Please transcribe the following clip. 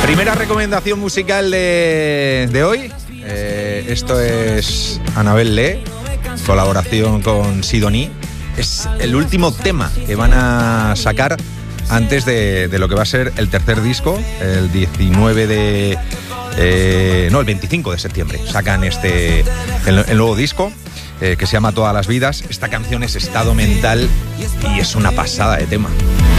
Primera recomendación musical de hoy. Esto es Anabel Lee, colaboración con Sidoní. Es el último tema que van a sacar antes de lo que va a ser el tercer disco, el 25 de septiembre. Sacan el nuevo disco, que se llama Todas las vidas. Esta canción es Estado Mental y es una pasada de tema.